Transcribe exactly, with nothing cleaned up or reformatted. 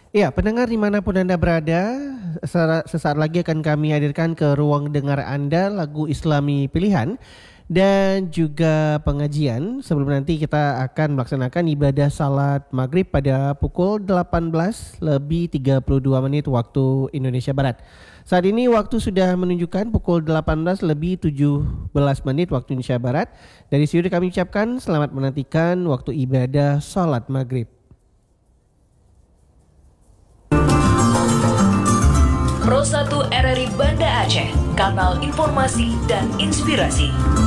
Ya, pendengar dimanapun Anda berada, sesa- sesaat lagi akan kami hadirkan ke ruang dengar Anda lagu Islami pilihan dan juga pengajian. Sebelum nanti kita akan melaksanakan ibadah salat maghrib pada pukul delapan belas lebih tiga puluh dua menit waktu Indonesia Barat. Saat ini waktu sudah menunjukkan pukul delapan belas lebih tujuh belas menit waktu Indonesia Barat. Dari sini kami ucapkan selamat menantikan waktu ibadah salat maghrib. Pro satu R R I Banda Aceh, kanal informasi dan inspirasi.